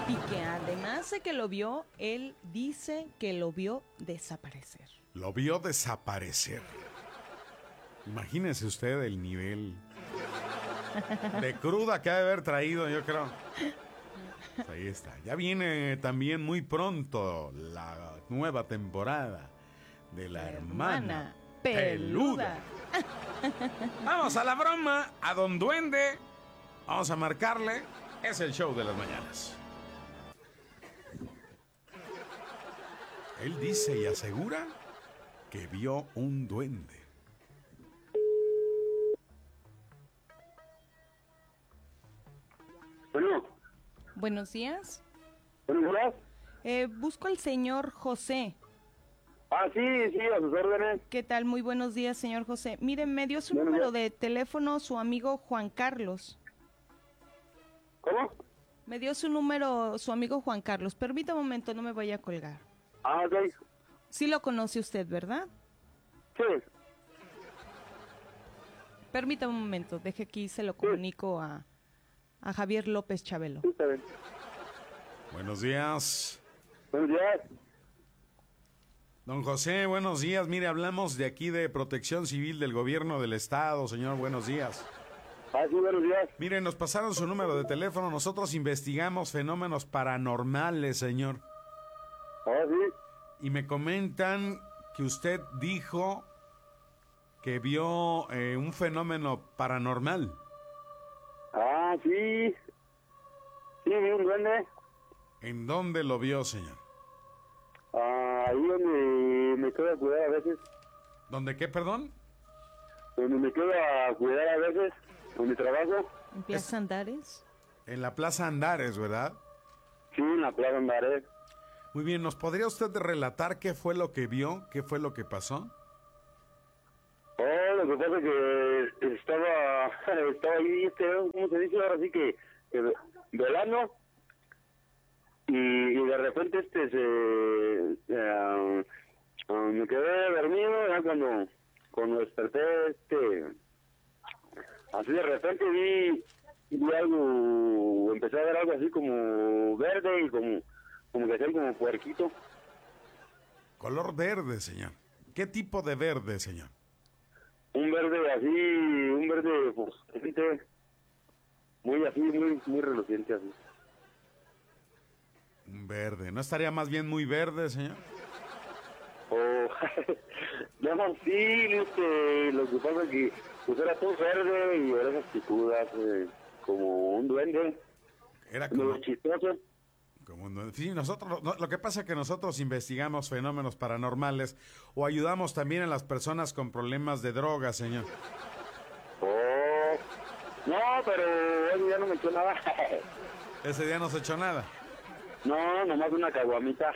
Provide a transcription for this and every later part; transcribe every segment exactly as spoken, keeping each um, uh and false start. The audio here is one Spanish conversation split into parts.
Y que además de que lo vio, él dice que lo vio desaparecer. Lo vio desaparecer. Imagínese usted el nivel de cruda que ha de haber traído, yo creo. Pues ahí está. Ya viene también muy pronto la nueva temporada de La, la hermana, hermana Peluda. Peluda. Vamos a la broma, a Don Duende. Vamos a marcarle. Es el show de las mañanas. Él dice y asegura que vio un duende. Bueno. Buenos días. Buenos días. Eh, busco al señor José. Ah, sí, sí, a sus órdenes. ¿Qué tal? Muy buenos días, señor José. Mire, me dio su buenos número días. de teléfono su amigo Juan Carlos. ¿Cómo? Me dio su número su amigo Juan Carlos. Permítame un momento, no me vaya a colgar. Ah, ok. Sí lo conoce usted, ¿verdad? Sí. Permítame un momento, deje aquí, se lo comunico sí. a, a Javier López Chabelo. Sí, está bien. Buenos días. Buenos días. Don José, buenos días. Mire, hablamos de aquí de Protección Civil del Gobierno del Estado. Señor, buenos días. Ah, sí, buenos días. Mire, nos pasaron su número de teléfono. Nosotros investigamos fenómenos paranormales, señor. Ah, sí. Y me comentan que usted dijo que vio eh, un fenómeno paranormal. Ah, sí. Sí, vi un duende. ¿En dónde lo vio, señor? Ah, ahí donde me quedo a cuidar a veces. ¿Dónde qué, perdón? Donde me quedo a cuidar a veces, donde trabajo. ¿En Plaza Andares? En la Plaza Andares, ¿verdad? Sí, en la Plaza Andares. Muy bien, ¿nos podría usted relatar qué fue lo que vio? ¿Qué fue lo que pasó? Oh, lo que pasa es que estaba, estaba ahí, este, ¿cómo se dice ahora? Sí que, que velando. Y, y de repente este se uh, uh, me quedé dormido ya cuando cuando desperté este así de repente vi vi algo, empecé a ver algo así como verde y como como que hacía como puerquito. Color verde, señor. ¿Qué tipo de verde, señor? Un verde así, un verde fosforescente, muy así, muy muy reluciente así. Verde, ¿no estaría más bien muy verde, señor? Oh, no, sí, este, lo que pasa es que pues era todo verde y orejas picudas, eh, como un duende. Era como chistoso. Como un duende. Sí, nosotros, no, lo que pasa es que nosotros investigamos fenómenos paranormales o ayudamos también a las personas con problemas de drogas, señor. Oh, no, pero ese día no me echó nada. Ese día no se echó nada. No, nomás una caguamita.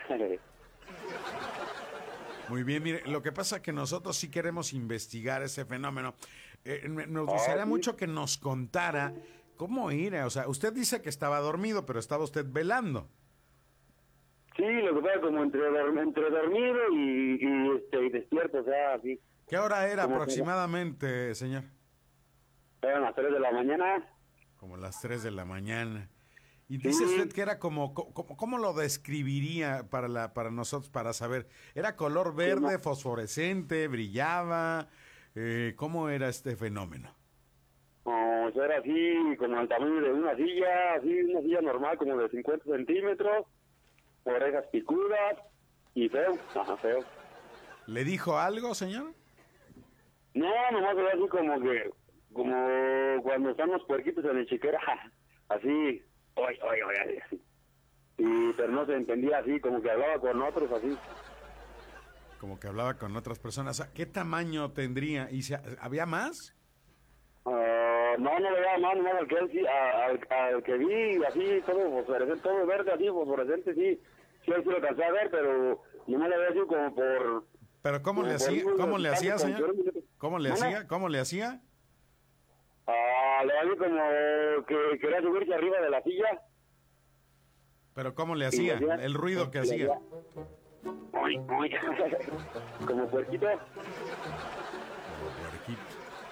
Muy bien, mire, lo que pasa es que nosotros sí queremos investigar ese fenómeno. Eh, nos gustaría oh, sí. mucho que nos contara cómo era. O sea, usted dice que estaba dormido, pero estaba usted velando. Sí, lo que pasa como entre, entre dormido y, y, este, y despierto, o sea, así. ¿Qué hora era aproximadamente, que... señor? Eran las tres de la mañana. Como las tres de la mañana. Y dice sí. usted que era como, como, ¿cómo lo describiría para la para nosotros, para saber? ¿Era color verde, sí, no. fosforescente, brillaba? Eh, ¿Cómo era este fenómeno? Oh, eso era así, como el tamaño de una silla, así, una silla normal, como de cincuenta centímetros, orejas picudas, y feo, ajá, feo. ¿Le dijo algo, señor? No, nomás era así como que, como cuando están los puerquitos en el chiquera, así... Oye, oye, oye, así. Y, pero no se entendía así, como que hablaba con otros así. Como que hablaba con otras personas. ¿Qué tamaño tendría? ¿Y se, había más? Uh, no, no había más, no, al que, sí, al, al que vi, así, todo fosforescente, todo verde, así, fosforescente, sí. Sí, sí lo alcancé a ver, pero no me lo había así como por... ¿Pero cómo le hacía, cómo le hacía, señor? ¿Cómo le hacía? ¿Cómo le hacía? Ah, le había como que quería subirse arriba de la silla. ¿Pero cómo le hacía? hacía el ruido que hacía. hacía. Uy, uy. Como puerquito. Como puerquito.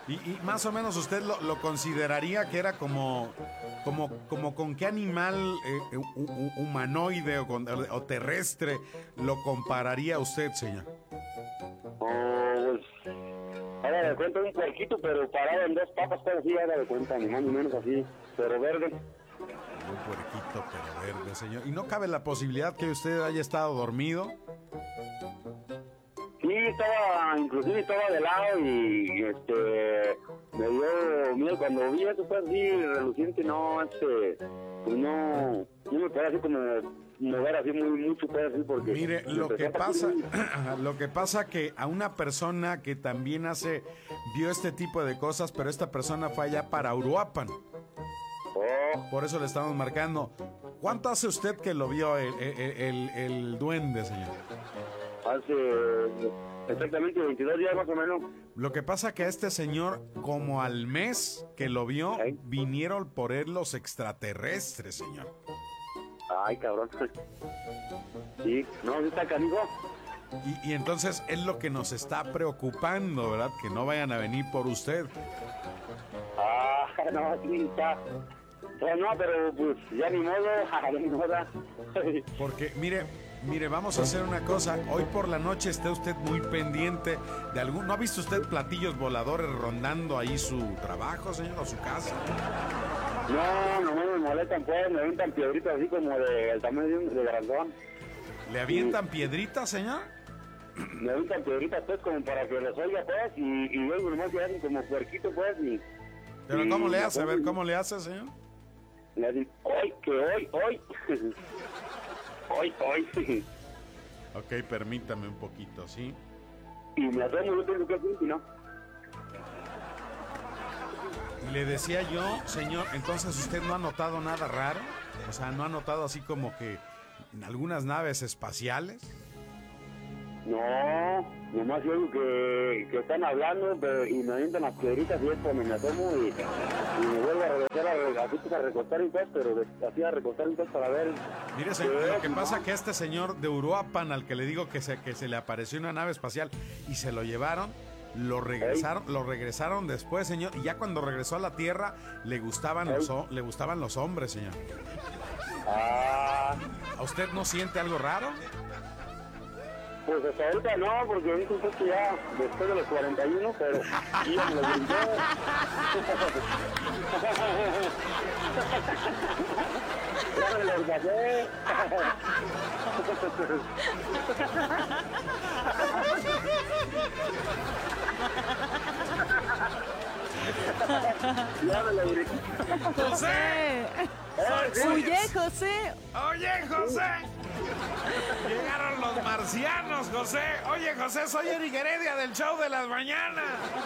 Y, y más o menos usted lo, lo consideraría que era como, como, como con qué animal eh, hu- humanoide o, con, o terrestre lo compararía usted, señor. Oh, pues, haga de cuenta un puerquito, pero parado en dos papas, pero así, haga de cuenta, ni más ni menos así, pero verde. Un puerquito pero verde, señor. ¿Y no cabe la posibilidad que usted haya estado dormido? Sí, estaba, inclusive estaba de lado y, este, me dio miedo cuando vi eso, fue así, reluciente, no, este, pues no, no me podía así como mover así muy mucho, pues así, porque... Mire, me lo empecé que a pasa, partir. lo que pasa que a una persona que también hace, vio este tipo de cosas, pero esta persona fue allá para Uruapan. Oh, Por eso le estamos marcando. ¿Cuánto hace usted que lo vio el, el, el- el duende, señor? hace exactamente veintidós días más o menos. Lo que pasa que a este señor, como al mes que lo vio, ¿Eh? vinieron por él los extraterrestres, señor. Ay, cabrón. Sí, no, sí está canijo. Y, y entonces es lo que nos está preocupando, ¿verdad? Que no vayan a venir por usted. Ah, no, sí, está. Pues no, pero pues ya ni modo, ya ni modo. Porque, mire, mire, vamos a hacer una cosa. Hoy por la noche esté usted muy pendiente de algún... ¿No ha visto usted platillos voladores rondando ahí su trabajo, señor, o su casa? No, no me molestan, pues, me avientan piedritas así como de, el tamaño de, un- de grandón. ¿Le avientan piedritas, señor? Me avientan piedritas, pues, como para que los oiga, pues, y, y luego nomás se hacen como puerquito, pues, y... ¿Pero y cómo le me hace? A ver, ponen- ¿cómo le hace, señor? Le hacen, hoy, que hoy, hoy. Hoy, hoy. Ok, permítame un poquito, ¿sí? Y me asomo, yo tengo que hacer, si no. Y le decía yo, señor, entonces usted no ha notado nada raro. O sea, ¿no ha notado así como que en algunas naves espaciales? No, nomás oigo que, que están hablando pero, y me avientan las piedritas y es cuando me asomo y, y me vuelvo a regresar a, re- así pues, a recostar un poco, pero de- así a recostar un poco para ver. Mire, señor, lo que pasa que este señor de Uruapan, al que le digo que se, que se le apareció una nave espacial y se lo llevaron, lo regresaron, lo regresaron después, señor, y ya cuando regresó a la Tierra le gustaban los, ho- le gustaban los hombres, señor. Ah, ¿A usted no siente algo raro? pues hasta ahorita no, porque dice usted que ya después de los cuarenta y uno, pero sí, ya me lo brinqué. Ya me lo pasé. Ya me lo brinqué. José. Eh, sí. Oye, José. Oye, José. Llegaron los marcianos, José. Oye, José, soy Eric Heredia del show de las mañanas.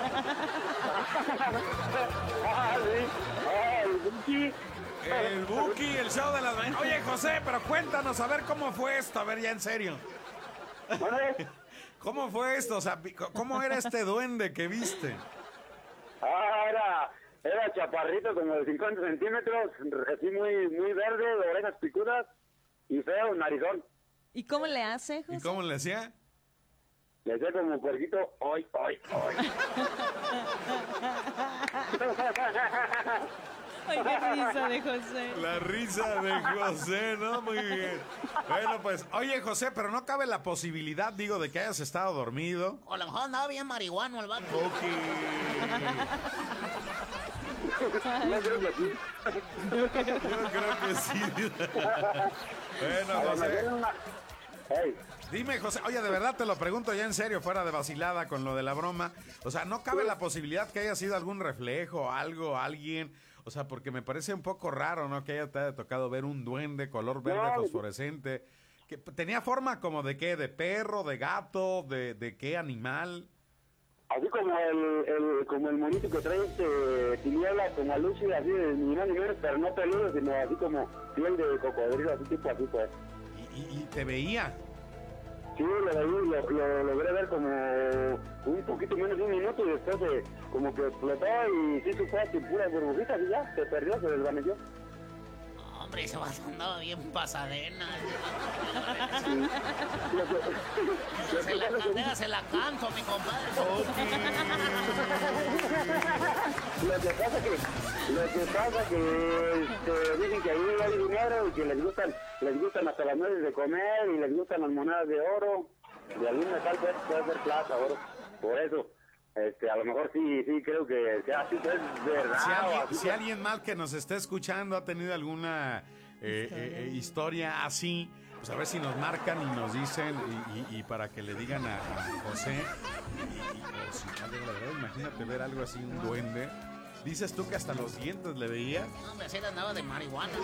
Ah, sí. Ah, el Buki. El Buki, el show de las mañanas. Oye, José, pero cuéntanos, a ver cómo fue esto, a ver ya en serio. ¿Vale? ¿Cómo fue esto? O sea, ¿cómo era este duende que viste? Ah, era, era chaparrito como de cincuenta centímetros, así muy, muy verde, de orejas picudas y feo, narizón. ¿Y cómo le hace, ¿Y José? cómo le decía? Le hacía como puerquito, hoy, hoy, hoy. Ay, qué risa de José. La risa de José, ¿no? Muy bien. Bueno, pues, oye, José, pero no cabe la posibilidad, digo, de que hayas estado dormido. O a lo mejor andaba bien marihuano el vato. Ok. Yo creo que sí. Yo creo que sí. Bueno, A lo José. mejor una... Hey, Dime, José, oye, de verdad te lo pregunto ya en serio, fuera de vacilada con lo de la broma. O sea, ¿no cabe la posibilidad que haya sido algún reflejo, algo, alguien? O sea, porque me parece un poco raro, ¿no? Que haya te haya tocado ver un duende color verde No. fosforescente. Que tenía forma como de qué, de perro, de gato, de, de qué animal. así como el, el, como el monito que trae este tiniebla, como lúcida, así de ni más ni menos, pero no peludo, sino así como piel de cocodrilo, así tipo así, pues. Y, y- y te veía. Sí, lo, lo, lo, lo logré ver como un poquito menos de un minuto y después eh, como que explotó y sí supo así puras burbujitas y ya, se perdió, se desvaneció. hombre, ese vato andaba bien pasadena. Lo que- Se la, can- se la canto, mi compadre. Lo que pasa que, lo que pasa que este, dicen que ahí hay dinero y que les gustan, les gustan hasta las nueces de comer y les gustan las monedas de oro, de algún metal puede, puede ser plata, oro, por eso, este, a lo mejor sí, sí creo que sea así, pues, es verdad. Si o alguien, así, si alguien mal que nos esté escuchando ha tenido alguna eh, eh, eh, historia así, pues a ver si nos marcan y nos dicen y, y- y para que le digan a, a José. Y, y- o si, la verdad, imagínate ver algo así, un duende. Dices tú que hasta los dientes le veías. No, hombre, así andaba de marihuana.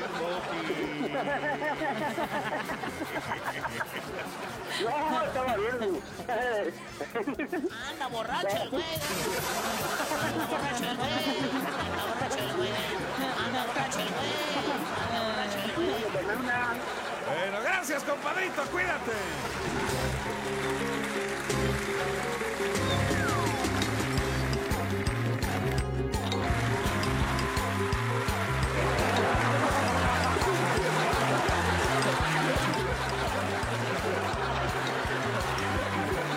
No, estaba bien. Anda borracho el güey. Anda borracho el güey. Anda borracho el güey. Anda borracho el güey. Anda borracho el güey. Tomé una... Bueno, gracias, compadrito, cuídate.